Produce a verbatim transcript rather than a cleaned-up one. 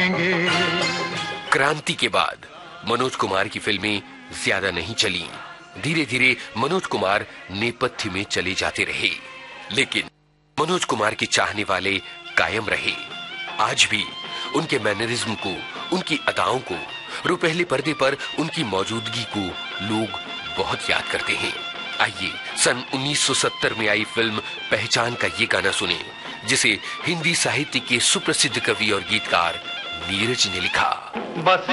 जाएंगे। क्रांति के बाद मनोज कुमार की फिल्में ज्यादा नहीं चली। धीरे धीरे मनोज कुमार नेपथ्य में चले जाते रहे, लेकिन मनोज कुमार के चाहने वाले कायम रहे। आज भी उनके मैनरिज्म को, उनकी अदाओं को, रुपहले पर्दे पर उनकी मौजूदगी को लोग बहुत याद करते हैं। आइए सन उन्नीस सौ सत्तर में आई फिल्म पहचान का ये गाना सुने, जिसे हिंदी साहित्य के सुप्रसिद्ध कवि और गीतकार नीरज ने लिखा। बस